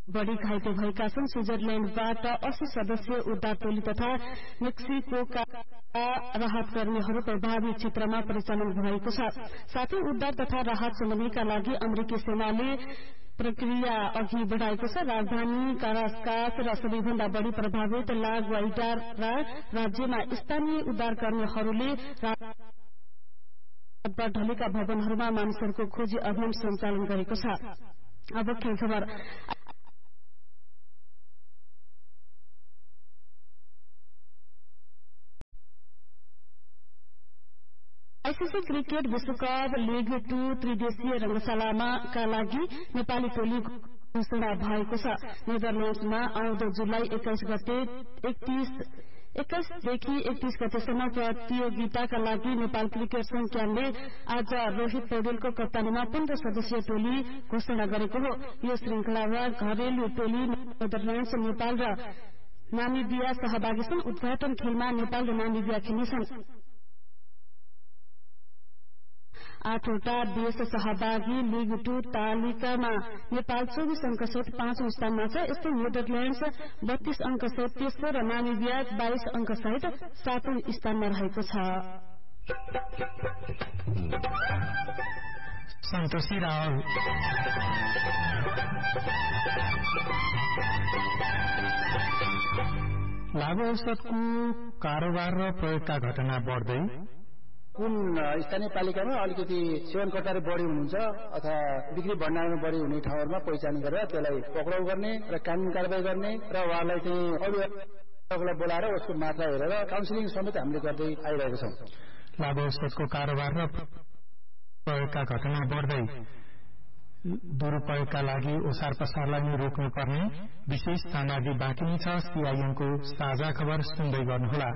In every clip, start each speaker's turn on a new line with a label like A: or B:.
A: बढ़ी घाइते भएका छन्। स्विजरल्याण्डबाट 80 सदस्यीय उद्धार टोली तथा मेक्सिकोका राहत कर्मीहरू प्रभावित क्षेत्रमा परिचालन भएको छ। साथै उद्धार तथा राहत सम्बन्धीका लागि अमेरिकी सेनाले प्रक्रिया अघि बढ़ाएको छ। राजधानी काराकास र सबैभन्दा बढ़ी प्रभावित ला ग्वाइडारा राज्यमा स्थानीय उद्धारकर्मीहरूले रातभर ढलेका भवनहरूमा मानिसहरूको खोजी अभियान सञ्चालन गरेको छ। अब खेल खबर। आईसीसी क्रिकेट विश्वकप लीग 2 त्रिदेशीय रंगशालाका लागि नेपाली टोली घोषणा भएको छ। नेदरल्याण्ड्समा आउँदो जुलाई 21 देखि 31 गतेसम्म प्रतियोगिताका लागि नेपाल क्रिकेट संघले आज रोहित पौडेलको कप्तानीमा 15 सदस्यीय टोली घोषणा गरेको हो। यो श्रृंखलामा घरेलु टोली नेदरल्याण्ड्स, नेपाल र नामिबिया सहभागी छन्। उद्घाटन खेलमा नेपाल र नामिबिया खेल्नेछन्। 8वटा देश सहभागी लीग 2 तालिकामा नेपाल 24 अंकसहित 5औं स्थानमा छ। यस्तै नेदरल्याण्ड्स 32 अंकसहित तेस्रो र नामिबिया 22 अंकसहित 7औं स्थानमा रहेको छ।
B: सन्तोषी रावल लागू औषधको कारोबार र प्रयोगका घटना बढ्दै
C: कुन स्थानीय पालिकामा अलिकति सेवनकर्ताहरू बढी हुनुहुन्छ अथवा बिक्री भण्डारमा बढी हुने ठाउँहरूमा पहिचान गरेर त्यसलाई पक्राउ गर्ने र कानून कारबाही गर्ने र उहाँलाई चाहिँ अभिभावकलाई बोलाएर उसको मात्रा हेरेर काउन्सिलिङ समेत हामीले गर्दै आइरहेको छौँ।
B: लागू औषधको कारोबार र प्रयोगका घटना बढ्दै दुरूपयोगका लागि ओसार पसारलाई नै रोक्नुपर्ने विशेष सामग्री बाँकी नै छ। सीआईएमको साझा खबर सुन्दै गर्नुहोला।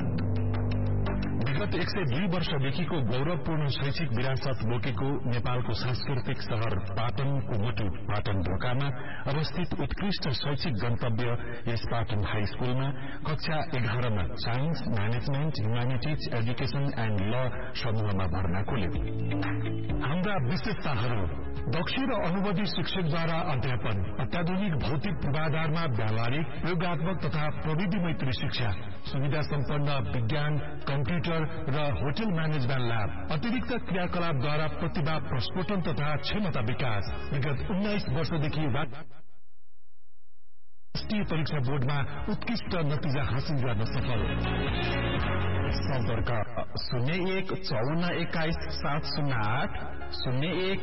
D: विगत 102 वर्षदेखिको गौरवपूर्ण शैक्षिक विरासत बोकेको नेपालको सांस्कृतिक शहर पाटनको मुटु पाटनढोकामा अवस्थित उत्कृष्ट शैक्षिक गन्तव्य यस पाटन हाई स्कूलमा कक्षा 11 मा science, management, humanities, education and ल समूहमा भर्ना खोल्यो। हाम्रा विशेषताहरू: दक्ष र अनुभवी शिक्षकद्वारा अध्यापन, अत्याधुनिक भौतिक पूर्वाधारमा व्यावहारिक, प्रयोगात्मक तथा प्रविधि मैत्री शिक्षा, सुविधा सम्पन्न विज्ञान, कम्प्युटर र होटल म्यानेजमेन्ट ल्याब, अतिरिक्त क्रियाकलापद्वारा प्रतिभा प्रस्फुटन तथा क्षमता विकास। विगत 19 वर्षदेखि राष्ट्रिय परीक्षा बोर्डमा उत्कृष्ट नतिजा हासिल गर्न सफल। सम्पर्क 015421 708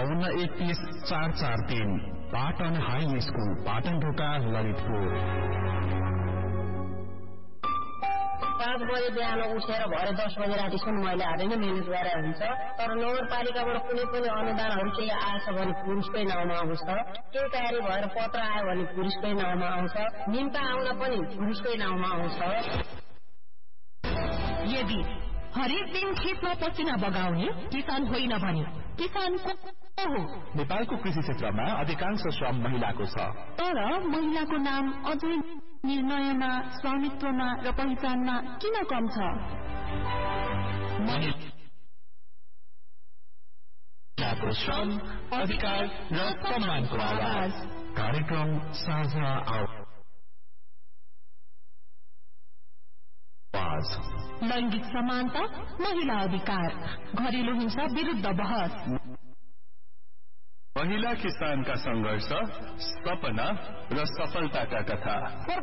D: 015421 पाटन हाई स्कूल, पाटनढोका, ललितपुर।
E: 5 बजे बिहान उठेर भरे 10 बजे रातिसम्म मैले हालै नै मेहनत गरेर हुन्छ। तर नगरपालिकाबाट कुनै पनि अनुदानहरू केही आएछ भने पुरुषकै नाउँमा आउँछ, केही तयारी भएर पत्र आयो भने पुरुषकै नाउँमा आउँछ, निम्ता आउन पनि पुरुषकै नाउँमा आउँछ।
F: यदि हरेक दिन खेतमा पसिना बगाउने किसान होइन भने किसान को हो?
G: नेपालको कृषि क्षेत्रमा अधिकांश श्रम महिलाको छ,
F: तर महिलाको नाम अझै निर्णयमा, स्वामित्वमा र पहिचानमा किन कम छ?
G: महिलाको श्रम, अधिकार र सम्मानको आवाज।
D: कार्यक्रम साझा आवाज।
F: लैंगिक समानता, महिला अधिकार, घरेलु हिंसा विरुद्ध बहस,
G: महिला किसानका संघर्ष, सपना र सफलताका कथा।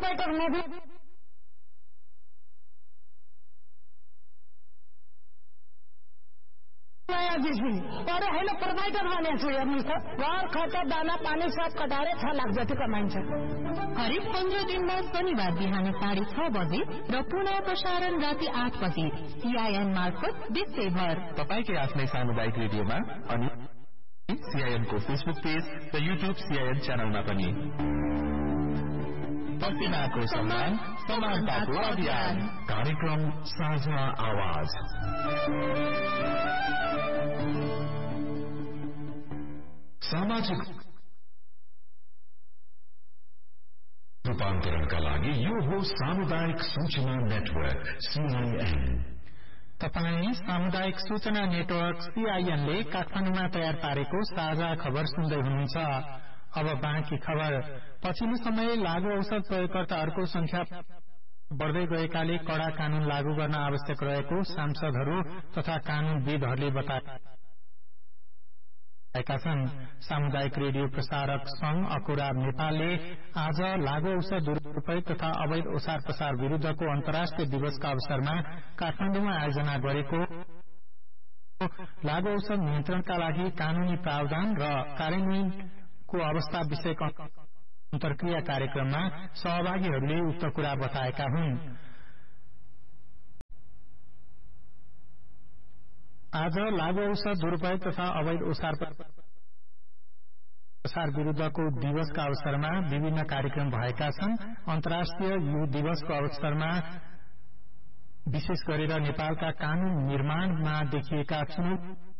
H: अरे होइन प्रोभाइडर भनेको छु। हेर्नुहोस् त, घर खर्च, दाना पानी सब कटाएर 6 लाख जति कमाइन्छ।
F: हरेक 15 दिनमा शनिबार बिहान 6:30 बजे र पुनः प्रसारण राति 8 बजे सीआईएन मार्फत देशैभर
G: तपाईकै आफ्नै सामुदायिक रेडियोमा अनि सीआईएन को फेसबुक पेज र युट्युब सीआईएन च्यानलमा पनि। पसिनाको सम्मान, समानताको अभियान।
D: कार्यक्रम साझा आवाज। सामाजिक रूपान्तरणका लागि यो हो सामुदायिक सूचना नेटवर्क सीआईएन।
B: तपाईं सामुदायिक सूचना नेटवर्क सीआईएनले काठमाडौँमा तयार पारेको साझा खबर सुन्दै हुनुहुन्छ। अब बाँकी खबर। पछिल्लो समय लागू औषध प्रयोगकर्ताहरूको संख्या बढ़दै गएकाले कड़ा कानून लागू गर्न आवश्यक रहेको सांसदहरू तथा कानूनविदहरूले बताएका छन्। सामुदायिक रेडियो प्रसारक संघ अकुरा नेपालले आज लागू औषध दुरूपयोग तथा अवैध ओसार प्रसार विरूद्धको अन्तर्राष्ट्रिय दिवसका अवसरमा काठमाडौँमा आयोजना गरेको लागू औषध नियन्त्रणका लागि कानूनी प्रावधान र कार्यान्वयनको अवस्था विषयक अन्तर्क्रिया कार्यक्रममा सहभागीहरूले उक्त कुरा बताएका हुन्। आज लागू औषध दुरूपयोग तथा अवैध ओसार प्रसार विरूद्धको दिवसका अवसरमा विभिन्न कार्यक्रम भएका छन्। अन्तर्राष्ट्रिय यो दिवसको अवसरमा विशेष गरेर नेपालका कानून निर्माणमा देखिएका चुनौती